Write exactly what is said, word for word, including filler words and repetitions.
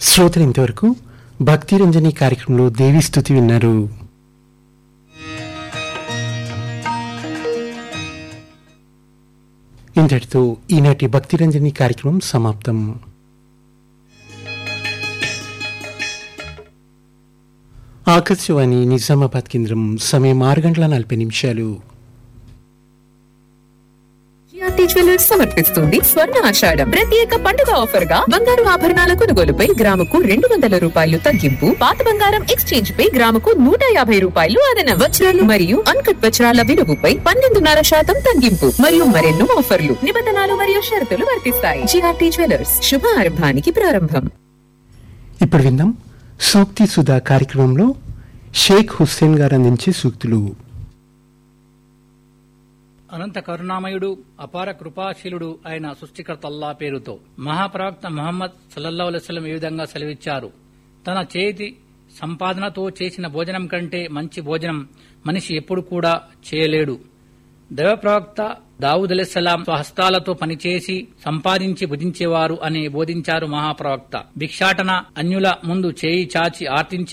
శ్రోతలు ఇంతవరకు భక్తి రంజని కార్యక్రమంలో దేవి స్తుతి విన్నారు. ఇంతటితో ఈనాటి భక్తి రంజని కార్యక్రమం సమాప్తం. ఆకాశవాణి నిజామాబాద్ కేంద్రం. సమయం ఆరు గంటల నలభై నిమిషాలు. జ్యువెలర్స్ సమర్పిస్తుంది స్వర్ణ ఆషాఢం ప్రత్యేక పండుగ ఆఫర్ గా బంగారు ఆభరణాల కొనుగోలుపై గ్రాముకు రెండు వందల రూపాయలు తగ్గింపు, పాత బంగారం ఎక్స్చేంజ్ పై గ్రాముకు నూట యాభై రూపాయలు అదనం, వజ్రాలు మరియు అన్కట్ వజ్రాల విలువపై పన్నెండున్నర శాతం తగ్గింపు మరియు మరెన్నో ఆఫర్లు, నిబంధనలు మరియు షరతులు వర్తిస్తాయి. జిఆర్టీ జ్యువెలర్స్, శుభారంభానికి ప్రారంభం. ఇప్పుడు విందాం సూక్తి సుధా కార్యక్రమంలో షేక్ హుస్సేన్ గారు అందించే సూక్తులు. అనంత కరుణామయుడు అపార కృపాశీలుడు అయిన సృష్టికర్త అల్లా పేరుతో. మహాప్రవక్త ముహమ్మద్ సల్లల్లాహు అలైహి వసల్లం ఈ విధంగా సెలవిచ్చారు: తన చేతి సంపాదనతో చేసిన భోజనం కంటే మంచి భోజనం మనిషి ఎప్పుడు కూడా చేయలేడు. దైవ ప్రవక్త దావూద్ అలైహిస్సలాం స్వహస్తాలతో పనిచేసి సంపాదించి భుజించేవారు అని బోధించారు మహాప్రవక్త. భిక్షాటన, అన్యుల ముందు చేయి చాచి ఆర్తించే